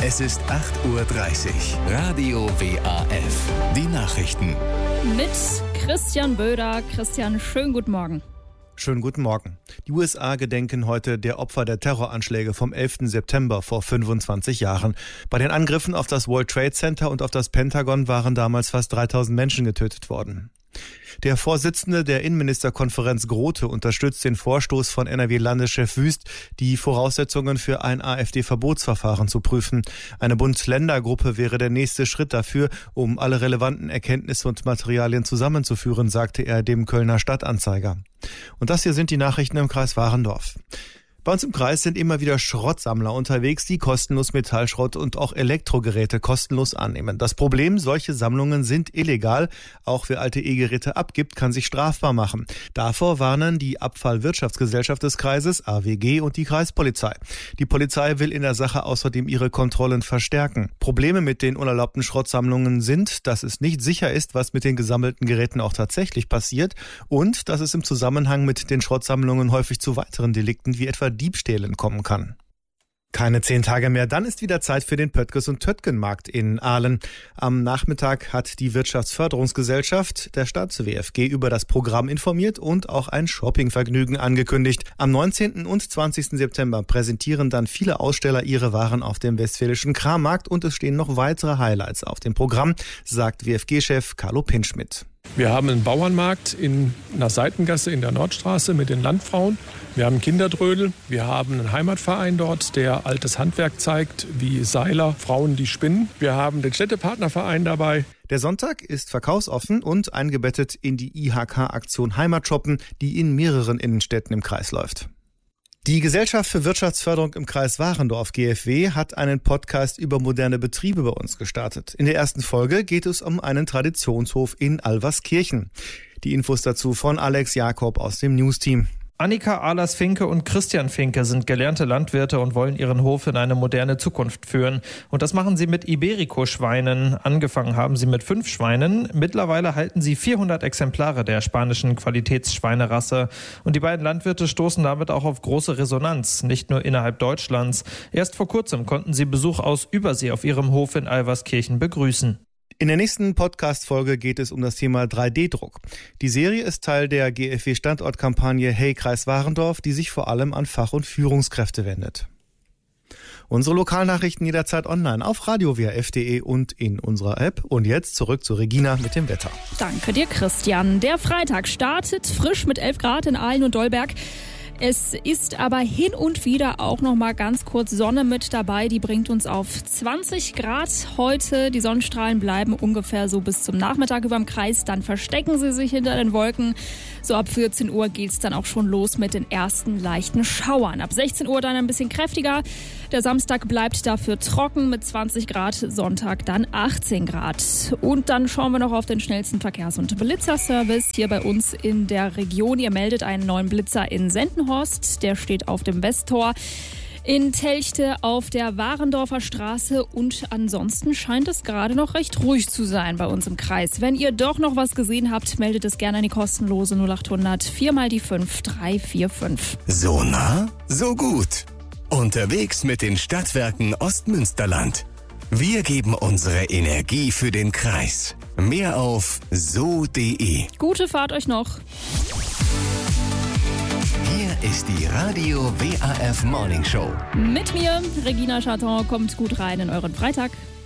Es ist 8:30 Uhr. Radio WAF. Die Nachrichten. Mit Christian Böder. Christian, schönen guten Morgen. Schönen guten Morgen. Die USA gedenken heute der Opfer der Terroranschläge vom 11. September vor 25 Jahren. Bei den Angriffen auf das World Trade Center und auf das Pentagon waren damals fast 3000 Menschen getötet worden. Der Vorsitzende der Innenministerkonferenz Grote unterstützt den Vorstoß von NRW-Landeschef Wüst, die Voraussetzungen für ein AfD-Verbotsverfahren zu prüfen. Eine Bund-Länder-Gruppe wäre der nächste Schritt dafür, um alle relevanten Erkenntnisse und Materialien zusammenzuführen, sagte er dem Kölner Stadtanzeiger. Und das hier sind die Nachrichten im Kreis Warendorf. Bei uns im Kreis sind immer wieder Schrottsammler unterwegs, die kostenlos Metallschrott und auch Elektrogeräte kostenlos annehmen. Das Problem, solche Sammlungen sind illegal. Auch wer alte E-Geräte abgibt, kann sich strafbar machen. Davor warnen die Abfallwirtschaftsgesellschaft des Kreises, AWG, und die Kreispolizei. Die Polizei will in der Sache außerdem ihre Kontrollen verstärken. Probleme mit den unerlaubten Schrottsammlungen sind, dass es nicht sicher ist, was mit den gesammelten Geräten auch tatsächlich passiert und dass es im Zusammenhang mit den Schrottsammlungen häufig zu weiteren Delikten wie etwa Diebstählen kommen kann. Keine 10 Tage mehr, dann ist wieder Zeit für den Pöttges- und Töttgen-Markt in Ahlen. Am Nachmittag hat die Wirtschaftsförderungsgesellschaft der Stadt WFG über das Programm informiert und auch ein Shoppingvergnügen angekündigt. Am 19. und 20. September präsentieren dann viele Aussteller ihre Waren auf dem Westfälischen Krammarkt und es stehen noch weitere Highlights auf dem Programm, sagt WFG-Chef Carlo Pinschmidt. Wir haben einen Bauernmarkt in einer Seitengasse in der Nordstraße mit den Landfrauen. Wir haben Kinderdrödel. Wir haben einen Heimatverein dort, der altes Handwerk zeigt, wie Seiler, Frauen, die spinnen. Wir haben den Städtepartnerverein dabei. Der Sonntag ist verkaufsoffen und eingebettet in die IHK-Aktion Heimatshoppen, die in mehreren Innenstädten im Kreis läuft. Die Gesellschaft für Wirtschaftsförderung im Kreis Warendorf, GFW, hat einen Podcast über moderne Betriebe bei uns gestartet. In der ersten Folge geht es um einen Traditionshof in Alverskirchen. Die Infos dazu von Alex Jakob aus dem Newsteam. Annika Ahlers-Finke und Christian Finke sind gelernte Landwirte und wollen ihren Hof in eine moderne Zukunft führen. Und das machen sie mit Iberico-Schweinen. Angefangen haben sie mit 5 Schweinen. Mittlerweile halten sie 400 Exemplare der spanischen Qualitätsschweinerasse. Und die beiden Landwirte stoßen damit auch auf große Resonanz, nicht nur innerhalb Deutschlands. Erst vor kurzem konnten sie Besuch aus Übersee auf ihrem Hof in Alverskirchen begrüßen. In der nächsten Podcast-Folge geht es um das Thema 3D-Druck. Die Serie ist Teil der GFW-Standortkampagne Hey Kreis Warendorf, die sich vor allem an Fach- und Führungskräfte wendet. Unsere Lokalnachrichten jederzeit online auf radiowaf.de und in unserer App. Und jetzt zurück zu Regina mit dem Wetter. Danke dir, Christian. Der Freitag startet frisch mit 11 Grad in Ahlen und Dolberg. Es ist aber hin und wieder auch noch mal ganz kurz Sonne mit dabei. Die bringt uns auf 20 Grad heute. Die Sonnenstrahlen bleiben ungefähr so bis zum Nachmittag über dem Kreis. Dann verstecken sie sich hinter den Wolken. So ab 14 Uhr geht's dann auch schon los mit den ersten leichten Schauern. Ab 16 Uhr dann ein bisschen kräftiger. Der Samstag bleibt dafür trocken mit 20 Grad. Sonntag dann 18 Grad. Und dann schauen wir noch auf den schnellsten Verkehrs- und Blitzerservice hier bei uns in der Region. Ihr meldet einen neuen Blitzer in Sendenhorst. Der steht auf dem Westtor. In Telchte auf der Warendorfer Straße und ansonsten scheint es gerade noch recht ruhig zu sein bei uns im Kreis. Wenn ihr doch noch was gesehen habt, meldet es gerne an die kostenlose 0800 4x5 345. So nah, so gut. Unterwegs mit den Stadtwerken Ostmünsterland. Wir geben unsere Energie für den Kreis. Mehr auf so.de. Gute Fahrt euch noch. Hier ist die Radio WAF Morning Show. Mit mir, Regina Chaton, kommt gut rein in euren Freitag.